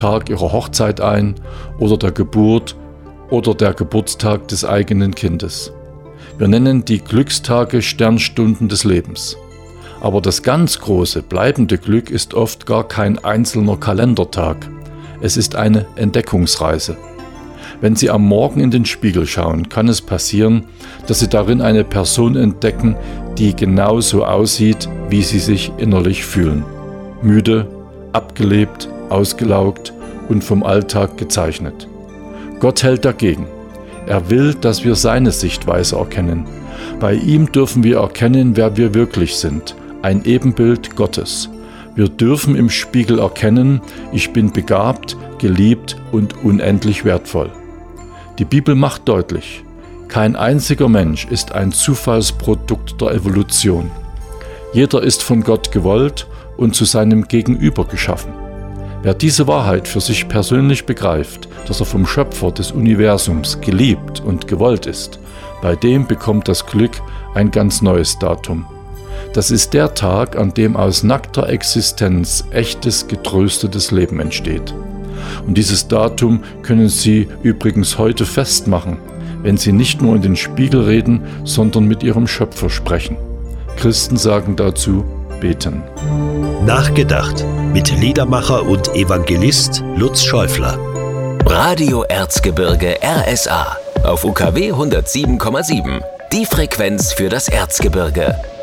Tag ihrer Hochzeit ein oder der Geburt oder der Geburtstag des eigenen Kindes. Wir nennen die Glückstage Sternstunden des Lebens. Aber das ganz große, bleibende Glück ist oft gar kein einzelner Kalendertag. Es ist eine Entdeckungsreise. Wenn Sie am Morgen in den Spiegel schauen, kann es passieren, dass Sie darin eine Person entdecken, die genauso aussieht, wie Sie sich innerlich fühlen. Müde, abgelebt, ausgelaugt und vom Alltag gezeichnet. Gott hält dagegen. Er will, dass wir seine Sichtweise erkennen. Bei ihm dürfen wir erkennen, wer wir wirklich sind. Ein Ebenbild Gottes. Wir dürfen im Spiegel erkennen, ich bin begabt, geliebt und unendlich wertvoll. Die Bibel macht deutlich, kein einziger Mensch ist ein Zufallsprodukt der Evolution. Jeder ist von Gott gewollt und zu seinem Gegenüber geschaffen. Wer diese Wahrheit für sich persönlich begreift, dass er vom Schöpfer des Universums geliebt und gewollt ist, bei dem bekommt das Glück ein ganz neues Datum. Das ist der Tag, an dem aus nackter Existenz echtes, getröstetes Leben entsteht. Und dieses Datum können Sie übrigens heute festmachen, wenn Sie nicht nur in den Spiegel reden, sondern mit Ihrem Schöpfer sprechen. Christen sagen dazu, beten. Nachgedacht mit Liedermacher und Evangelist Lutz Schäufler. Radio Erzgebirge RSA auf UKW 107,7. Die Frequenz für das Erzgebirge.